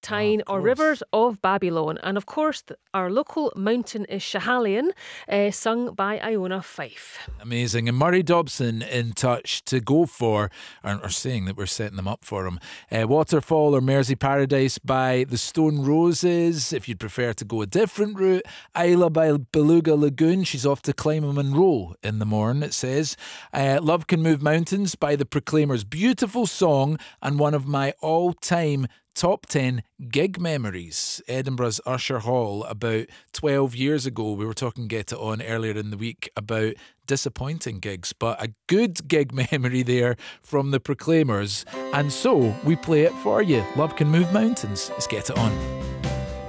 Tyne or Rivers of Babylon. And of course, our local mountain is Schiehallion, sung by Iona Fife. Amazing. And Murray Dobson in touch to go for, or saying that we're setting them up for him, Waterfall or Mersey Paradise by the Stone Roses. If you'd prefer to go a different route, Isla by Beluga Lagoon. She's off to climb a Monroe in the morn, it says. Love Can Move Mountains by the Proclaimers. Beautiful song and one of my all-time top 10 gig memories. Edinburgh's Usher Hall about 12 years ago. We were talking Get It On earlier in the week about disappointing gigs, but a good gig memory there from the Proclaimers. And so we play it for you. Love Can Move Mountains. Let's Get It On.